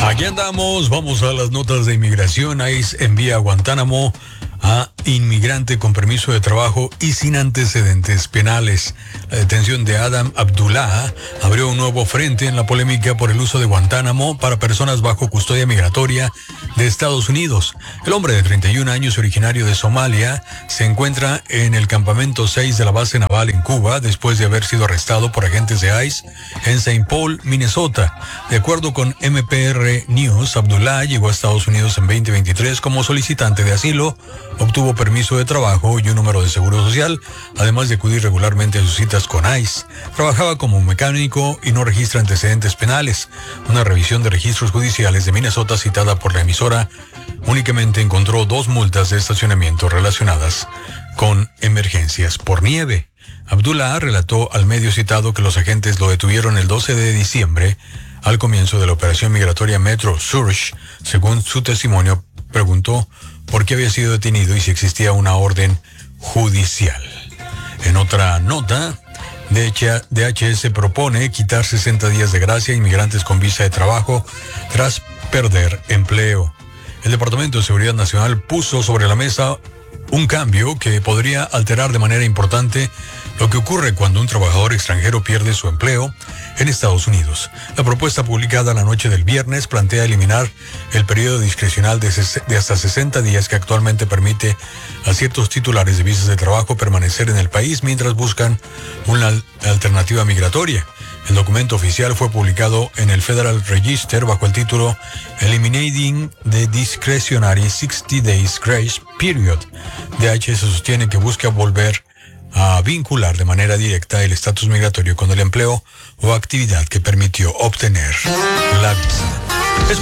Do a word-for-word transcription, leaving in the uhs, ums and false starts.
Aquí andamos, vamos a las notas de inmigración. ICE envía a Guantánamo a inmigrante con permiso de trabajo y sin antecedentes penales. La detención de Adam Abdullah abrió un nuevo frente en la polémica por el uso de Guantánamo para personas bajo custodia migratoria de Estados Unidos. El hombre de treinta y un años, originario de Somalia, se encuentra en el campamento seis de la base naval en Cuba después de haber sido arrestado por agentes de ICE en Saint Paul, Minnesota. De acuerdo con M P R News, Abdullah llegó a Estados Unidos en veinte veintitrés como solicitante de asilo, obtuvo permiso de trabajo y un número de seguro social, además de acudir regularmente a sus citas con ICE. Trabajaba como mecánico y no registra antecedentes penales. Una revisión de registros judiciales de Minnesota citada por la emisora únicamente encontró dos multas de estacionamiento relacionadas con emergencias por nieve. Abdullah relató al medio citado que los agentes lo detuvieron el doce de diciembre al comienzo de la operación migratoria Metro Surge. Según su testimonio, preguntó por qué había sido detenido y si existía una orden judicial. En otra nota, D H S propone quitar sesenta días de gracia a inmigrantes con visa de trabajo tras perder empleo. El Departamento de Seguridad Nacional puso sobre la mesa un cambio que podría alterar de manera importante lo que ocurre cuando un trabajador extranjero pierde su empleo en Estados Unidos. La propuesta publicada la noche del viernes plantea eliminar el periodo discrecional de, de hasta sesenta días que actualmente permite a ciertos titulares de visas de trabajo permanecer en el país mientras buscan una alternativa migratoria. El documento oficial fue publicado en el Federal Register bajo el título Eliminating the Discretionary sixty days Grace Period. D H S sostiene que busca volver a vincular de manera directa el estatus migratorio con el empleo o actividad que permitió obtener la visa.